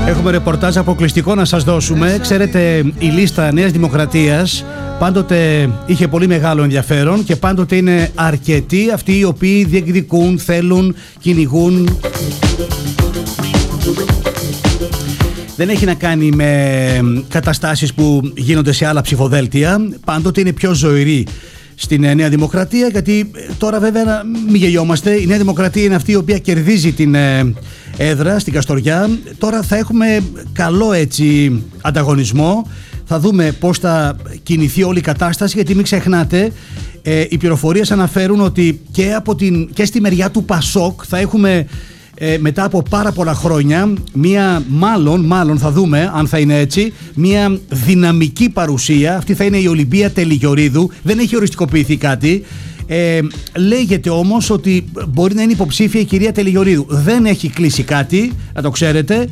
Έχουμε ρεπορτάζ αποκλειστικό να σας δώσουμε. Ξέρετε, η λίστα Νέας Δημοκρατίας πάντοτε είχε πολύ μεγάλο ενδιαφέρον και πάντοτε είναι αρκετοί αυτοί οι οποίοι διεκδικούν, θέλουν, κυνηγούν. Δεν έχει να κάνει με καταστάσεις που γίνονται σε άλλα ψηφοδέλτια. Πάντοτε είναι πιο ζωηρή στην Νέα Δημοκρατία, γιατί τώρα βέβαια μην γελιόμαστε, η Νέα Δημοκρατία είναι αυτή η οποία κερδίζει την έδρα στην Καστοριά. Τώρα θα έχουμε καλό έτσι ανταγωνισμό, θα δούμε πώς θα κινηθεί όλη η κατάσταση, γιατί μην ξεχνάτε, οι πληροφορίες αναφέρουν ότι και στη μεριά του Πασόκ θα έχουμε μετά από πάρα πολλά χρόνια μάλλον θα δούμε αν θα είναι έτσι, μια δυναμική παρουσία. Αυτή θα είναι η Ολυμπία Τελιγιορίδου. Δεν έχει οριστικοποιηθεί κάτι. Λέγεται όμως ότι μπορεί να είναι υποψήφια η κυρία Τελιγιορίδου. Δεν έχει κλείσει κάτι, να το ξέρετε.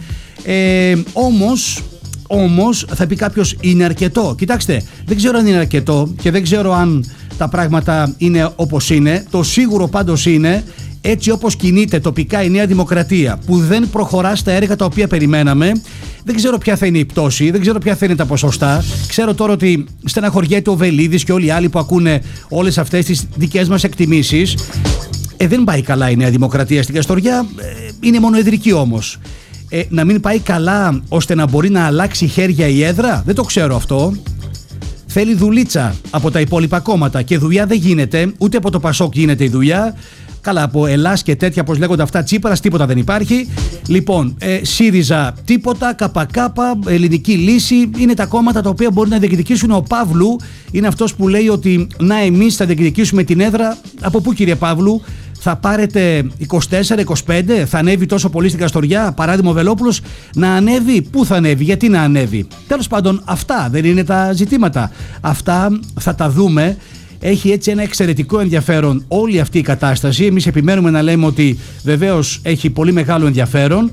Όμως θα πει κάποιος, είναι αρκετό. Κοιτάξτε, δεν ξέρω αν είναι αρκετό και δεν ξέρω αν τα πράγματα είναι όπως είναι. Το σίγουρο πάντως είναι, έτσι όπως κινείται τοπικά η Νέα Δημοκρατία, που δεν προχωρά στα έργα τα οποία περιμέναμε, δεν ξέρω ποια θα είναι η πτώση, δεν ξέρω ποια θα είναι τα ποσοστά. Ξέρω τώρα ότι στεναχωριέται ο Βελίδης και όλοι οι άλλοι που ακούνε όλες αυτές τις δικές μας εκτιμήσεις. Δεν πάει καλά η Νέα Δημοκρατία στην Καστοριά, είναι μονοεδρική όμως. Να μην πάει καλά ώστε να μπορεί να αλλάξει χέρια η έδρα, δεν το ξέρω αυτό. Θέλει δουλίτσα από τα υπόλοιπα κόμματα και δουλειά δεν γίνεται, ούτε από το Πασόκ γίνεται η δουλειά. Καλά, από Ελλάς και τέτοια, πώς λέγονται αυτά, Τσίπρας, τίποτα δεν υπάρχει. Λοιπόν, ΣΥΡΙΖΑ τίποτα, ΚΚ, Ελληνική Λύση, είναι τα κόμματα τα οποία μπορεί να διεκδικήσουν. Ο Παύλου είναι αυτός που λέει ότι να, εμείς θα διεκδικήσουμε την έδρα. Από πού, κύριε Παύλου? Θα πάρετε 24-25, θα ανέβει τόσο πολύ στην Καστοριά? Παράδειγμα, ο Βελόπουλος να ανέβει, πού θα ανέβει, γιατί να ανέβει? Τέλος πάντων, αυτά δεν είναι τα ζητήματα. Αυτά θα τα δούμε. Έχει έτσι ένα εξαιρετικό ενδιαφέρον όλη αυτή η κατάσταση. Εμείς επιμένουμε να λέμε ότι βεβαίως έχει πολύ μεγάλο ενδιαφέρον.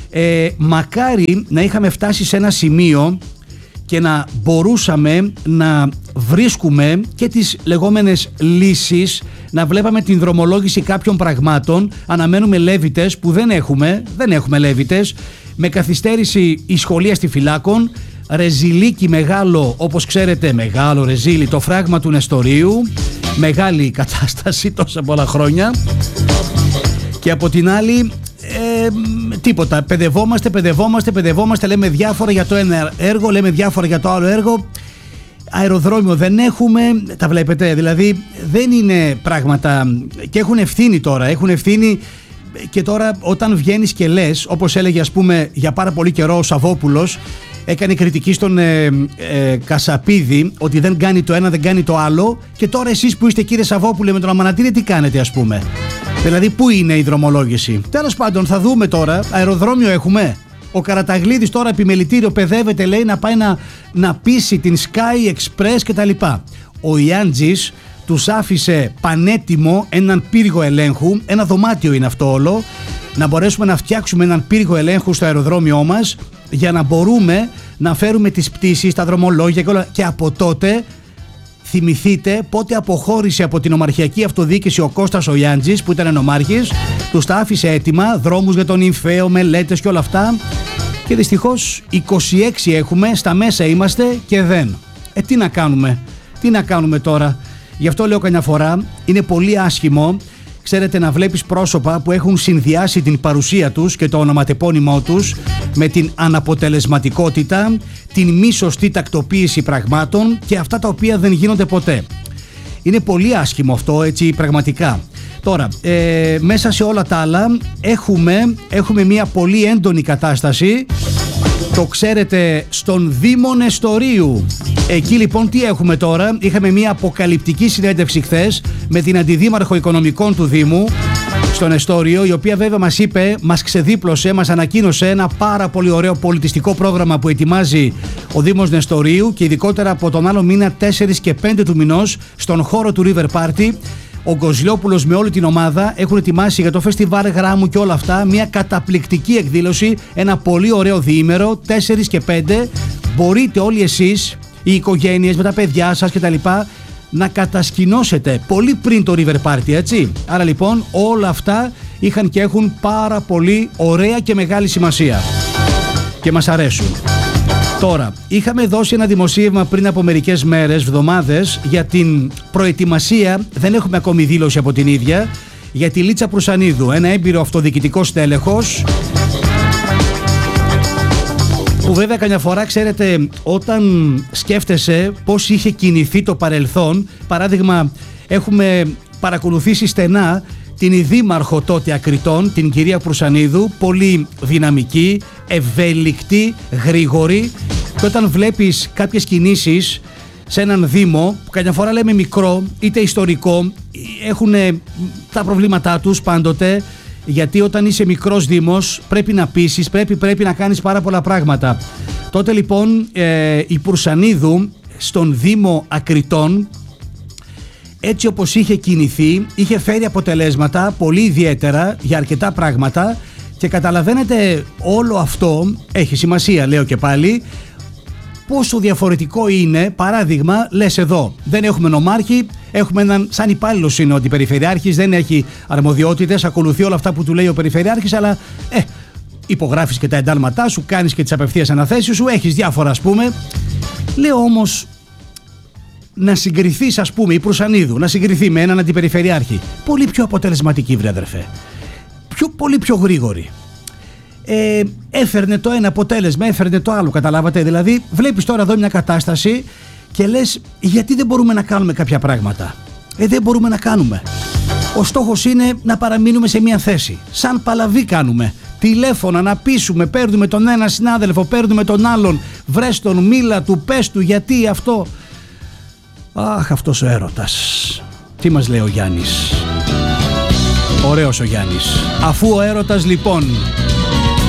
Μακάρι να είχαμε φτάσει σε ένα σημείο και να μπορούσαμε να βρίσκουμε και τις λεγόμενες λύσεις, να βλέπαμε την δρομολόγηση κάποιων πραγμάτων. Αναμένουμε Λέβητες που δεν έχουμε Λέβητες, με καθυστέρηση η σχολεία στη Φυλάκων, ρεζιλίκι μεγάλο, όπως ξέρετε, μεγάλο ρεζίλι, το φράγμα του Νεστορίου, μεγάλη κατάσταση τόσα πολλά χρόνια. Και από την άλλη τίποτα, παιδευόμαστε, λέμε διάφορα για το ένα έργο, λέμε διάφορα για το άλλο έργο. Αεροδρόμιο δεν έχουμε, τα βλέπετε, δηλαδή δεν είναι πράγματα. Και έχουν ευθύνη τώρα, και τώρα όταν βγαίνεις και λες, όπως έλεγε ας πούμε για πάρα πολύ καιρό ο Σαββόπουλος, έκανε κριτική στον Κασαπίδη ότι δεν κάνει το ένα, δεν κάνει το άλλο, και τώρα εσείς που είστε, κύριε Σαββόπουλε, με τον Αμανατίδη, τι κάνετε ας πούμε? Δηλαδή πού είναι η δρομολόγηση? Τέλος πάντων, θα δούμε τώρα. Αεροδρόμιο έχουμε. Ο Καραταγλίδης τώρα επιμελητήριο παιδεύεται, λέει, να πάει να πείσει την Sky Express κτλ. Ο Ιάντζης τους άφησε πανέτοιμο έναν πύργο ελέγχου, ένα δωμάτιο είναι αυτό όλο, να μπορέσουμε να φτιάξουμε έναν πύργο ελέγχου στο αεροδρόμιό μας, για να μπορούμε να φέρουμε τις πτήσεις, τα δρομολόγια και όλα. Και από τότε, θυμηθείτε πότε αποχώρησε από την ομαρχιακή αυτοδιοίκηση ο Κώστας ο Ιάντζης, που ήταν νομάρχης, τους τα άφησε έτοιμα, δρόμους για τον Ιμφαίο, μελέτες και όλα αυτά, και δυστυχώς 26 έχουμε, στα μέσα είμαστε και δεν. Τι να κάνουμε τώρα? Γι' αυτό λέω καμιά φορά, είναι πολύ άσχημο, ξέρετε, να βλέπεις πρόσωπα που έχουν συνδυάσει την παρουσία τους και το ονοματεπώνυμό τους με την αναποτελεσματικότητα, την μη σωστή τακτοποίηση πραγμάτων και αυτά τα οποία δεν γίνονται ποτέ. Είναι πολύ άσχημο αυτό, έτσι, πραγματικά. Τώρα, μέσα σε όλα τα άλλα έχουμε μια πολύ έντονη κατάσταση, το ξέρετε, στον Δήμο Νεστορίου. Εκεί λοιπόν τι έχουμε τώρα? Είχαμε μια αποκαλυπτική συνέντευξη χθες με την Αντιδήμαρχο Οικονομικών του Δήμου στο Νεστόριο, η οποία βέβαια μας είπε, μας ξεδίπλωσε, μας ανακοίνωσε ένα πάρα πολύ ωραίο πολιτιστικό πρόγραμμα που ετοιμάζει ο Δήμος Νεστορίου, και ειδικότερα από τον άλλο μήνα 4 και 5 του μηνός στον χώρο του River Party. Ο Γκοζλιόπουλος με όλη την ομάδα έχουν ετοιμάσει για το φεστιβάλ Γράμμου και όλα αυτά μια καταπληκτική εκδήλωση, ένα πολύ ωραίο διήμερο, 4 και 5. Μπορείτε όλοι εσείς, οι οικογένειες με τα παιδιά σας κτλ, να κατασκηνώσετε πολύ πριν το River Party, έτσι. Άρα λοιπόν όλα αυτά είχαν και έχουν πάρα πολύ ωραία και μεγάλη σημασία. και μας αρέσουν. Τώρα, είχαμε δώσει ένα δημοσίευμα πριν από μερικές μέρες, εβδομάδες, για την προετοιμασία, δεν έχουμε ακόμη δήλωση από την ίδια, για τη Λίτσα Προυσανίδου, ένα έμπειρο αυτοδιοικητικό στέλεχος, που βέβαια καμιά φορά, ξέρετε, όταν σκέφτεσαι πώς είχε κινηθεί το παρελθόν, παράδειγμα, έχουμε παρακολουθήσει στενά την δήμαρχο τότε Ακριτών, την κυρία Προυσανίδου, πολύ δυναμική, ευέλικτη, γρήγορη, και όταν βλέπεις κάποιες κινήσεις σε έναν δήμο, που καμιά φορά λέμε μικρό, είτε ιστορικό, έχουν τα προβλήματά τους πάντοτε, γιατί όταν είσαι μικρός δήμος πρέπει να πείσεις, πρέπει να κάνεις πάρα πολλά πράγματα. Τότε λοιπόν η Προυσανίδου στον Δήμο Ακριτών, έτσι όπως είχε κινηθεί, είχε φέρει αποτελέσματα πολύ ιδιαίτερα για αρκετά πράγματα, και καταλαβαίνετε, όλο αυτό έχει σημασία, λέω και πάλι, πόσο διαφορετικό είναι. Παράδειγμα, λες εδώ, δεν έχουμε νομάρχη, έχουμε έναν σαν υπάλληλος είναι ο αντιπεριφερειάρχης, δεν έχει αρμοδιότητες, ακολουθεί όλα αυτά που του λέει ο περιφερειάρχης, αλλά υπογράφεις και τα εντάλματά σου, κάνεις και τις απευθείας αναθέσεις σου, έχεις διάφορα ας πούμε. Λέω όμως, να συγκριθείς, ας πούμε, η Προυσανίδου να συγκριθεί με έναν αντιπεριφερειάρχη, πολύ πιο αποτελεσματική, βρε αδερφέ, πολύ πιο γρήγορη. Έφερνε το ένα αποτέλεσμα, έφερνε το άλλο, καταλάβατε? Δηλαδή βλέπεις τώρα εδώ μια κατάσταση και λες, γιατί δεν μπορούμε να κάνουμε κάποια πράγματα? Δεν μπορούμε να κάνουμε. Ο στόχος είναι να παραμείνουμε σε μια θέση. Σαν παλαβή κάνουμε. Τηλέφωνα να πείσουμε, παίρνουμε τον ένα συνάδελφο, παίρνουμε τον άλλον, βρες τον, μίλα του, πες του, γιατί αυτό. Αχ, αυτός ο έρωτας. Τι μας λέει ο Γιάννης? Ωραίος ο Γιάννης. Αφού ο έρωτας λοιπόν